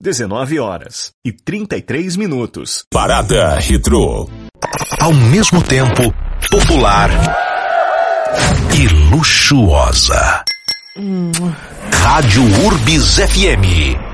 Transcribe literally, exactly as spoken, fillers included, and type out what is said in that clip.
dezenove horas e trinta e três minutos. Parada Retrô. Ao mesmo tempo, popular e luxuosa. Hum. Rádio Urbis F M.